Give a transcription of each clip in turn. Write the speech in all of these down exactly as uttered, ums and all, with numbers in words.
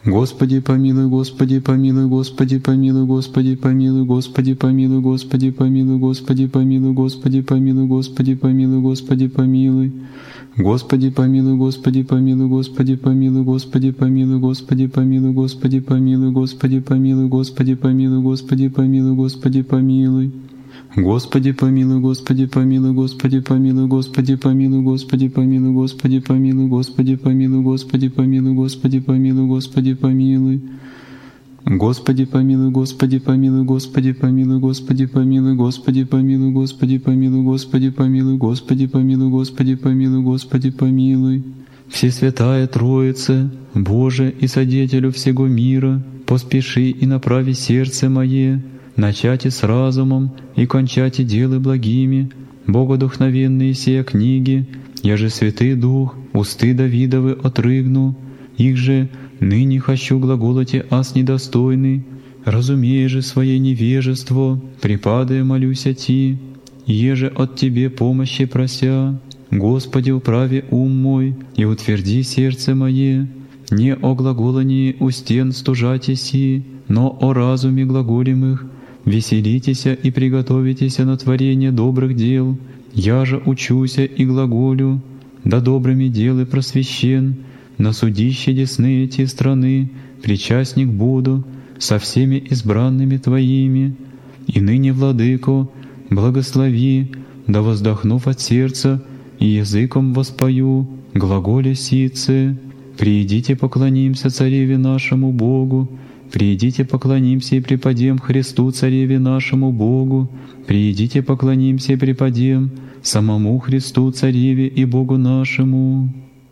Господи помилуй, Господи помилуй, Господи помилуй, Господи помилуй, Господи помилуй, Господи помилуй, Господи помилуй, Господи помилуй, Господи помилуй, Господи помилуй. Господи помилуй, Господи помилуй, Господи помилуй, Господи помилуй, Господи помилуй, Господи помилуй, Господи помилуй, Господи помилуй, Господи помилуй, Господи помилуй. Господи помилуй, Господи помилуй, Господи помилуй, Господи помилуй, Господи помилуй, Господи помилуй, Господи помилуй, Господи помилуй, Господи помилуй, Господи помилуй. Господи помилуй, Господи помилуй, Господи помилуй, Господи помилуй, Господи помилуй, Господи помилуй, Господи помилуй, Господи помилуй, Господи помилуй, Господи помилуй. Всесвятая Троица, Боже и Содетелю всего мира, поспеши и направи сердце мое, начати с разумом и кончати делы благими, богодухновенные сия книги, я же Святый Дух, усты Давидовы отрыгну, их же ныне хочу глаголоти ас недостойный, разумея же свое невежество, припадая молюся Ти, еже от Тебе помощи прося. Господи, управи ум мой и утверди сердце мое, не о глаголании у стен стужати си, но о разуме глаголемых. Веселитеся и приготовитеся на творение добрых дел, я же учуся и глаголю, да добрыми делы просвещен, на судище десны эти страны, причастник буду со всеми избранными Твоими. И ныне, Владыко, благослови, да воздохнув от сердца и языком воспою, глаголя сице, приидите поклонимся Цареве нашему Богу, приидите поклонимся и преподем Христу Цареве нашему Богу, приидите поклонимся и преподем самому Христу Цареве и Богу нашему.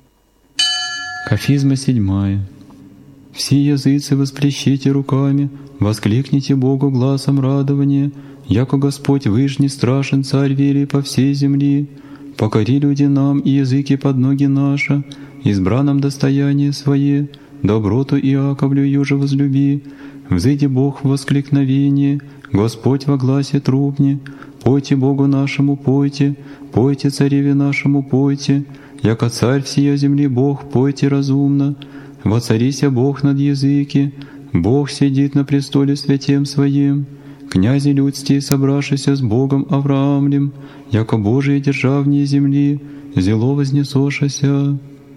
Кафизма седьмая. Все языцы восплещите руками, воскликните Богу гласом радования, яко Господь выжний страшен Царь велий по всей земли. Покори люди нам и языки под ноги наши, избранном достояние свое, доброту Иаковлю же возлюби. Взыди Бог в воскликновение, Господь во гласе трубни. Пойте Богу нашему, пойте, пойте Цареве нашему, пойте. Яко Царь всея земли Бог, пойте разумно. Воцарися Бог над языки, Бог сидит на престоле святем Своем. Князи людские, собравшися с Богом Авраамлем, яко Божие державнее земли, зело вознесошася.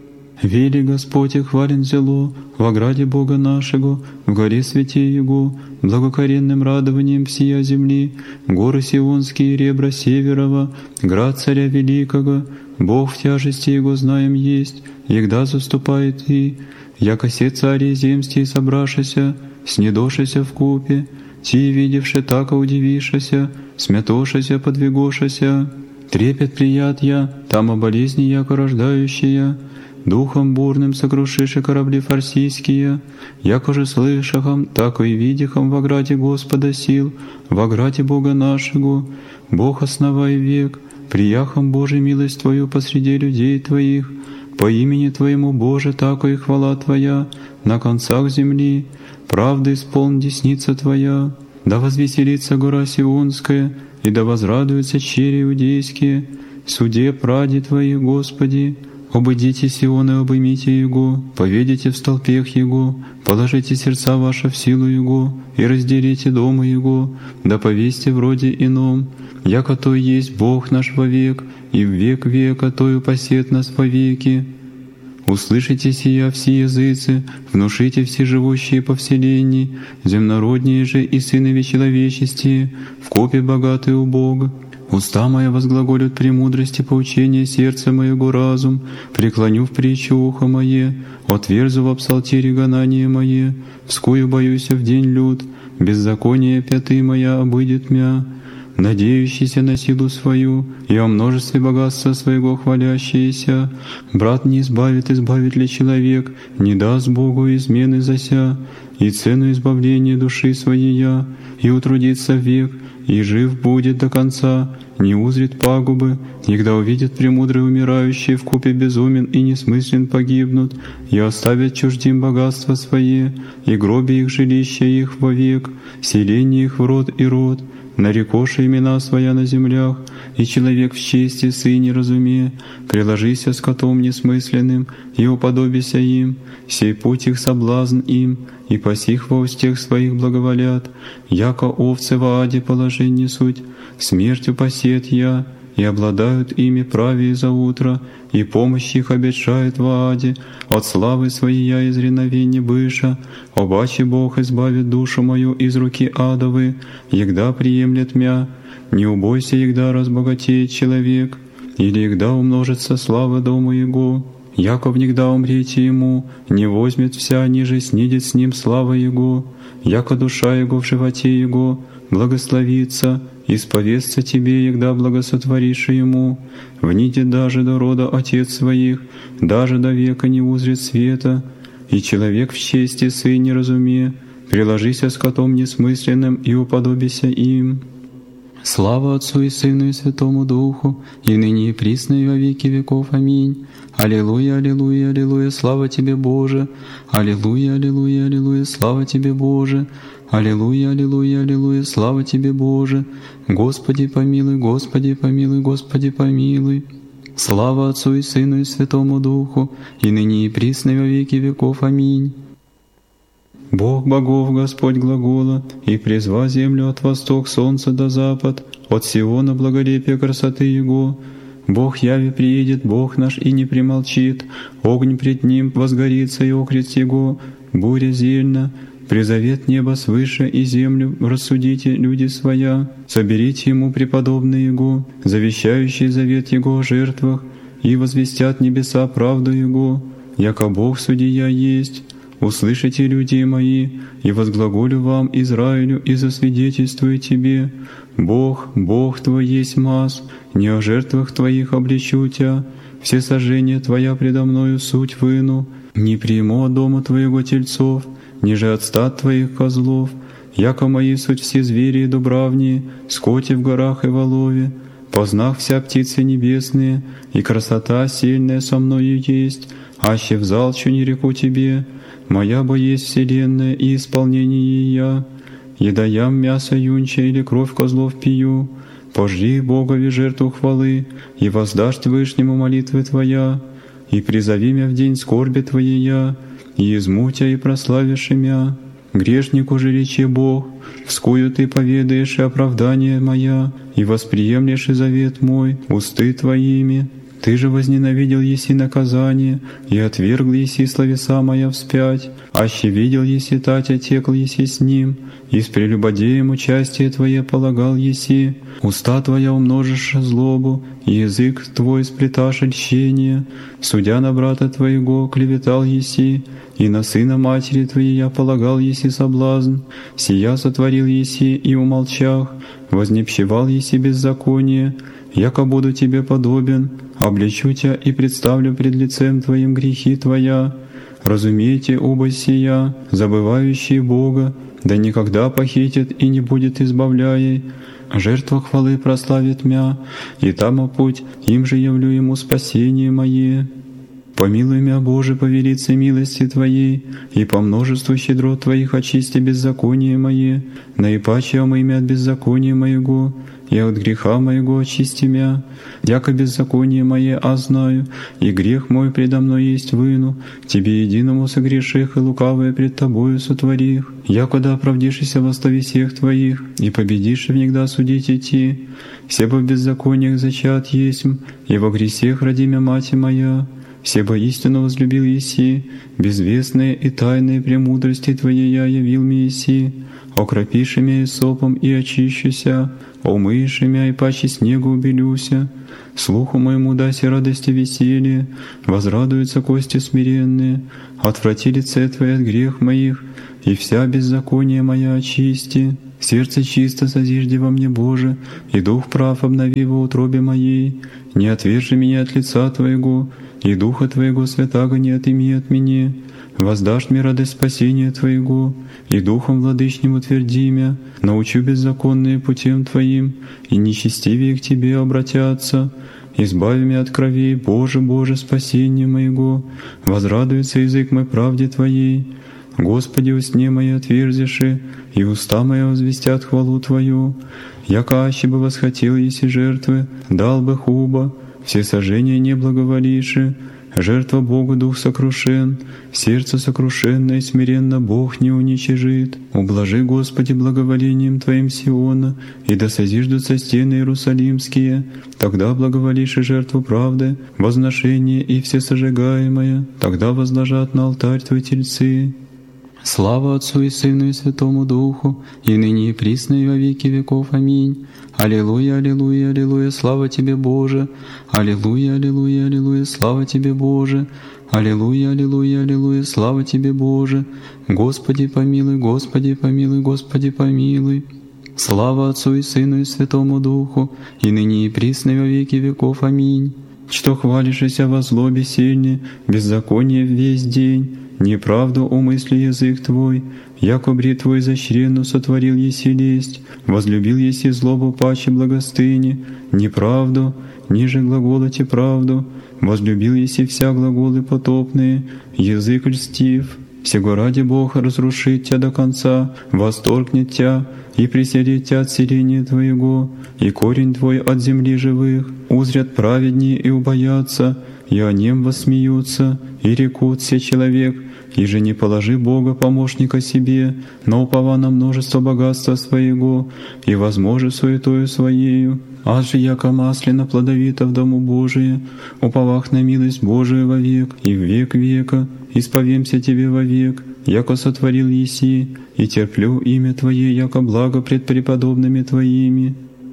Вели Господь и хвален зело в ограде Бога нашего, в горе святей Его, благокоренным радованием всея земли, горы Сионские, ребра Северова, град Царя Великого, Бог в тяжести Его знаем есть, егда заступает и, яко се цари земские собрашися, снедошися в купе, ти, видевши, тако удивишася, смятошася, подвигошася, трепет прият я, там о болезни яко рождающая, духом бурным сокрушиши корабли фарсийские, яко же слышахом, тако и видихом в ограде Господа сил, в ограде Бога нашего, Бог основай век, прияхом Божий милость Твою посреди людей Твоих, по имени Твоему, Боже, тако и хвала Твоя на концах земли, правда исполн десница Твоя, да возвеселится гора Сионская, и да возрадуются чери иудейские, суде пради Твои, Господи. Обыдите Сион и обымите Его, поведите в столпех Его, положите сердца ваши в силу Его, и разделите дома Его, да повесьте вроде ином, яко то есть Бог наш вовек, и в век века Тою посет нас вовеки. Услышите сия все языцы, внушите все живущие по вселенной, земнородние же и сынове человечестие, в копе богатые у Бога. Уста моя возглаголют премудрости поучения, сердце моего разум, преклоню в притчу ухо мое, отверзу в псалтире гонание мое, вскую боюся в день лют, беззаконие пяты моя обыдет мя, надеющийся на силу свою и о множестве богатства своего хвалящиеся. Брат не избавит, избавит ли человек, не даст Богу измены зася, и цену избавления души своей я, и утрудится век, и жив будет до конца, не узрит пагубы, когда увидят премудрые умирающие в купе безумен и несмыслен погибнут, и оставят чуждим богатства свои, и гроби их жилища их вовек, селение их в род и род, нарекоши имена своя на землях, и человек в чести сыне разуме, приложися с котом несмысленным, и уподобися им, сей путь их соблазн им, и пасих во устех своих благоволят, яко овцы в аде положение суть, смертью посет я, и обладают ими правее за утро, и помощь их обещает в аде, от славы своей я из реновения быша, обаче Бог избавит душу мою из руки адовы, егда приемлет мя, не убойся, егда разбогатеет человек, или егда умножится слава дому его, яко внегда умрете ему, не возьмет вся, ниже снидет с ним слава его, яко душа его в животе его, благословится, исповестся тебе, егда благосотворишь ему, внидет даже до рода отец своих, даже до века не узрит света, и человек в чести сын не разуме, приложися с котом несмысленным и уподобися им. Слава Отцу и Сыну и Святому Духу, и ныне и присно и во веки веков. Аминь. Аллилуйя, аллилуйя, аллилуйя, слава Тебе, Боже! Аллилуйя, аллилуйя, аллилуйя, слава Тебе, Боже! Аллилуйя, аллилуйя, аллилуйя, слава Тебе, Боже! Господи помилуй, Господи помилуй, Господи помилуй! Слава Отцу и Сыну и Святому Духу, и ныне и присно и во веки веков. Аминь. Бог богов, Господь глагола, и призва землю от восток солнца до запад, от Сиона благолепия красоты Его. Бог яви приедет, Бог наш и не примолчит, огонь пред Ним возгорится и окрест Его, буря зельна, призовет небо свыше и землю, рассудите, люди своя, соберите Ему преподобные Его, завещающие завет Его о жертвах, и возвестят небеса правду Его, яко Бог судья есть. Услышите, люди мои, и возглаголю вам, Израилю, и засвидетельствую тебе, Бог, Бог твой есть мас, не о жертвах твоих обличу тебя, все сожжения твоя предо мною суть выну, не приму от дома твоего тельцов, ниже от стад твоих козлов, яко мои суть все звери и дубравние, скоти в горах и волове, познав вся птицы небесные, и красота сильная со мною есть, аще взалчу не реку тебе, моя бо есть вселенная и исполнение я, еда ям мясо юнча или кровь козлов пью, пожри Богови жертву хвалы, и воздашь Вышнему молитвы твоя, и призови мя в день скорби твоей я, и измутя и прославишь имя. Грешнику же речи Бог, вскую ты поведаешь и оправдание моя, и восприемлешь и завет мой усты твоими. Ты же возненавидел еси наказание, и отвергл еси словеса моя вспять, аще видел еси тать, отекл еси с ним, и с прелюбодеем участие твое полагал еси, уста твоя умножишь злобу, и язык твой сплеташь льщение, судя на брата твоего клеветал еси, и на сына матери твоей я полагал еси соблазн, сия сотворил еси и умолчах, вознепщевал еси беззаконие, яко буду тебе подобен, обличу тебя и представлю пред лицем твоим грехи твоя. Разумейте оба сия, забывающие Бога, да никогда похитит и не будет избавляей. Жертва хвалы прославит мя, и там путь, им же явлю ему спасение мое. Помилуй мя, Боже, по велице милости Твоей, и по множеству щедрот Твоих очисти беззаконие мое, наипаче омый мя от беззакония моего, и от греха моего очисти мя, яко беззаконие мое а знаю, и грех мой предо мной есть выну, Тебе единому согреших и лукавое пред Тобою сотворих, якуда оправдишься во славе всех Твоих, и победишь внегда судить идти, все бы в беззакониях зачат есмь, и во гресех родимя мать моя, все бы истину возлюбил еси, безвестные и тайные премудрости Твоей я явил мне еси, окропишь имя исопом и очищуся, умыешь имя и паче снегу убелюся, слуху моему даси радости веселье, возрадуются кости смиренные, отврати лице Твое от грех моих, и вся беззаконие моя очисти. Сердце чисто созижди во мне, Боже, и дух прав обнови во утробе моей. Не отвержи меня от лица Твоего, и Духа Твоего святаго не отыми от меня. Воздашь мне радость спасения Твоего, и Духом владычним утверди мя, научу беззаконные путем Твоим, и нечестивее к Тебе обратятся. Избави меня от кровей, Боже, Боже, спасение моего, возрадуется язык мой правде Твоей. Господи, усне мои отверзиши, и уста мои возвестят хвалу Твою. Яко аще бы восхотел еси жертвы, дал бы хуба, все сожжения не благоволиши. Жертва Богу дух сокрушен, сердце сокрушенное, смиренно Бог не уничижит. Ублажи, Господи, благоволением Твоим Сиона, и да созиждутся стены Иерусалимские. Тогда благоволишь и жертву правды, возношение и всесожигаемое, тогда возложат на алтарь Твой тельцы. Слава Отцу и Сыну и Святому Духу, и ныне и присно и во веки веков. Аминь. Аллилуйя, аллилуйя, аллилуйя, слава Тебе, Боже! Аллилуйя, аллилуйя, аллилуйя, слава Тебе, Боже! Аллилуйя, аллилуйя, аллилуйя, слава Тебе, Боже! Господи помилуй, Господи помилуй, Господи помилуй! Слава Отцу и Сыну и Святому Духу, и ныне и присно и во веки веков. Аминь. Что хвалишься во злобе сильне, беззаконие весь день, неправду умысли язык Твой, яко бритву изощренну сотворил еси лесть, возлюбил еси злобу паче благостыни, неправду, ниже глаголоте правду, возлюбил еси вся глаголы потопные, язык льстив. Сего ради Бог разрушит Тя до конца, восторгнет Тя и преселит Тя от селения Твоего, и корень Твой от земли живых. Узрят праведнее и убоятся, и о нем воссмеются, и рекут все человек, и же не положи Бога помощника себе, но упова на множество богатства своего, и возможи суетою своею. Аж яко маслина плодовита в дому Божие, уповах на милость Божию вовек, и в век века, исповемся Тебе вовек, яко сотворил еси, и терплю имя Твое, яко благо пред преподобными Твоими.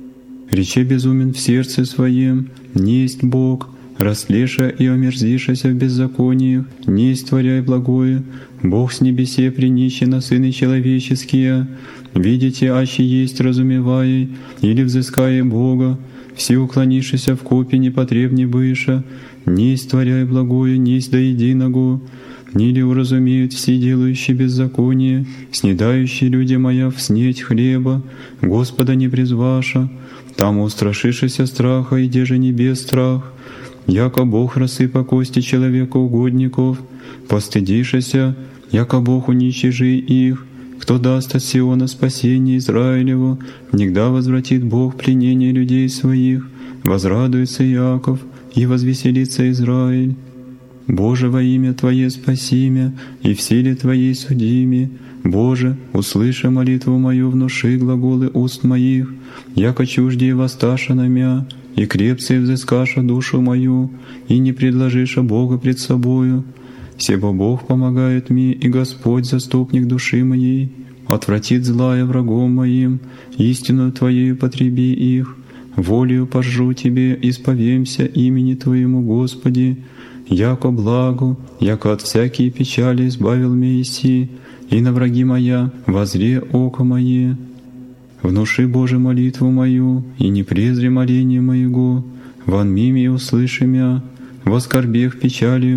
Рече безумен в сердце своем, несть Бог, растлеша и омерзишася в беззакониях, не истворяй благое, Бог с небесе принищи на сыны человеческие. Видите, аще есть разумевай, или взыская Бога, все уклонившися в копе непотребне быша, не истворяй благое, несть до единого, нили уразумеют все делающие беззаконие, снедающие люди моя в снеть хлеба, Господа не призваша, там устрашишися страха, и де же небес страх, яко Бог рассыпа кости человека угодников, постыдишися, яко Бог уничижи их. Кто даст от Сиона спасение Израилеву, нигда возвратит Бог пленение людей своих, возрадуется Иаков и возвеселится Израиль. Боже, во имя Твое спаси мя, и в силе Твоей суди ми. Боже, услыши молитву мою, внуши глаголы уст моих, яко чуждее воссташа на мя, и крепце взыскаша душу мою, и не предложиша Бога пред собою. Себо Бог помогает мне, и Господь заступник души моей, отвратит злая врагом моим, истину Твоею потреби их, волею пожру Тебе, исповемся имени Твоему, Господи, яко благу, яко от всякие печали избавил меня еси, и на враги моя возре око мое. Внуши, Боже, молитву мою, и не презри моление моего, вон мими услыши мя, воскорбех печалью